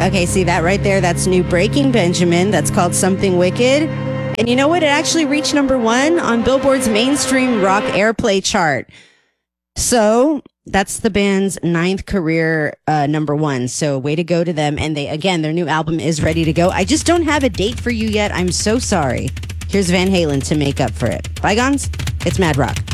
Okay, see that right there? That's new Breaking Benjamin. That's called Something Wicked. And you know what? It actually reached number 1 on Billboard's mainstream rock airplay chart. So that's the band's 9th career number 1. So way to go to them. And their new album is ready to go. I just don't have a date for you yet. I'm so sorry. Here's Van Halen to make up for it. Bygones, it's Mad Rock.